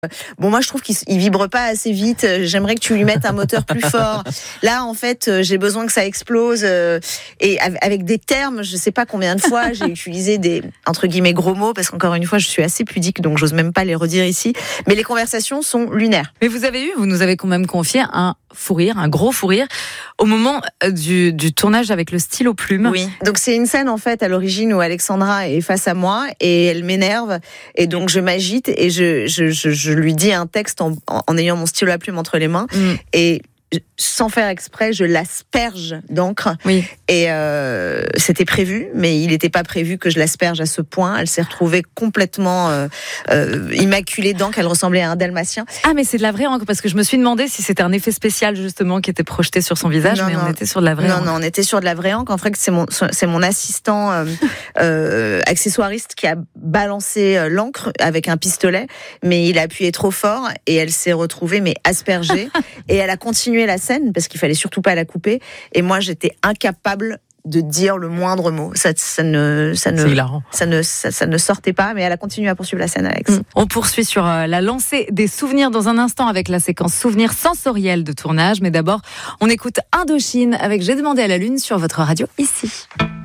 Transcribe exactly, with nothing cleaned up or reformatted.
Bon, moi, je trouve qu'il il vibre pas assez vite. J'aimerais que tu lui mettes un moteur plus fort. Là, en fait, j'ai besoin que ça explose. Et avec des termes, je sais pas combien de fois j'ai utilisé des, entre guillemets, gros mots, parce qu'encore une fois, je suis assez pudique, donc j'ose même pas les redire ici. Mais les conversations sont lunaires. Mais vous avez eu, vous nous avez quand même confié un fou rire, un gros fou rire, au moment du, du tournage avec le stylo plume. Oui. Donc, c'est une scène, en fait, à l'origine où Alexandra est face à moi et elle m'énerve. Et donc, je m'agite et je, je, je, je Je lui dis un texte en, en, en ayant mon stylo à plume entre les mains. Mmh. Et sans faire exprès, je l'asperge d'encre. Oui. Et euh, c'était prévu, mais il n'était pas prévu que je l'asperge à ce point. Elle s'est retrouvée complètement euh, euh, immaculée d'encre. Elle ressemblait à un dalmatien. Ah, mais c'est de la vraie encre, parce que je me suis demandé si c'était un effet spécial justement qui était projeté sur son visage, non, mais non. on était sur de la vraie non, encre. Non, non, on était sur de la vraie encre. En fait, c'est mon, c'est mon assistant euh, euh, accessoiriste qui a balancé l'encre avec un pistolet, mais il a appuyé trop fort et elle s'est retrouvée mais aspergée. Et elle a continué la scène parce qu'il fallait surtout pas la couper. Et moi, j'étais incapable de dire le moindre mot. Ça, ça ne, ça ne, ça ne, ça, ça ne sortait pas. Mais elle a continué à poursuivre la scène, Alex. Mmh. On poursuit sur euh, la lancée des souvenirs dans un instant avec la séquence souvenirs sensoriels de tournage. Mais d'abord, on écoute Indochine avec J'ai demandé à la lune sur votre radio ici.